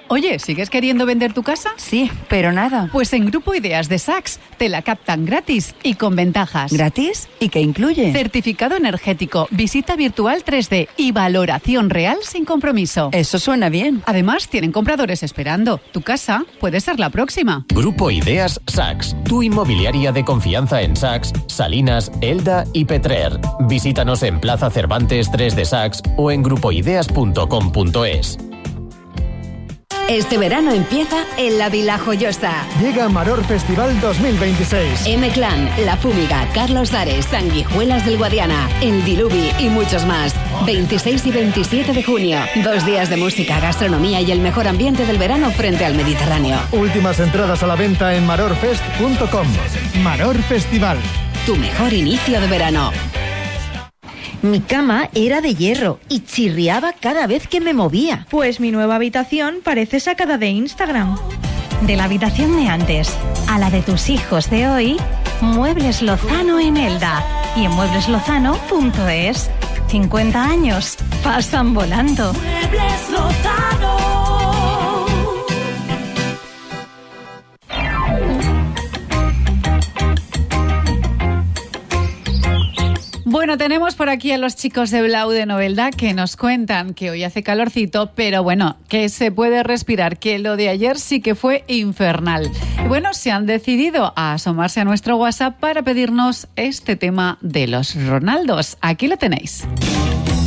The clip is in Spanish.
Oye, ¿sigues queriendo vender tu casa? Sí, pero nada. Pues en Grupo Ideas de Sachs te la captan gratis y con ventajas. ¿Gratis? ¿Y qué incluye? Certificado energético, visita virtual 3D y valoración real sin compromiso. Eso suena bien. Además, tienen compradores esperando. Tu casa puede ser la próxima. Grupo Ideas Sachs, tu inmobiliaria de confianza en Sachs, Salinas, Elda y Petrer. Visítanos en Plaza Cervantes 3 de Sachs o en grupoideas.com.es. Este verano empieza en la Vila Joyosa. Llega Maror Festival 2026. M-Clan, La Fúmiga, Carlos Dares, Sanguijuelas del Guadiana, El Diluvi y muchos más. 26 y 27 de junio. 2 días de música, gastronomía y el mejor ambiente del verano frente al Mediterráneo. Últimas entradas a la venta en marorfest.com. Maror Festival. Tu mejor inicio de verano. Mi cama era de hierro y chirriaba cada vez que me movía. Pues mi nueva habitación parece sacada de Instagram. De la habitación de antes a la de tus hijos de hoy, Muebles Lozano en Elda y en muebleslozano.es. 50 años pasan volando. Muebles Lozano. Bueno, tenemos por aquí a los chicos de Blau de Novelda que nos cuentan que hoy hace calorcito, pero bueno, que se puede respirar, que lo de ayer sí que fue infernal. Y bueno, se han decidido a asomarse a nuestro WhatsApp para pedirnos este tema de los Ronaldos. Aquí lo tenéis.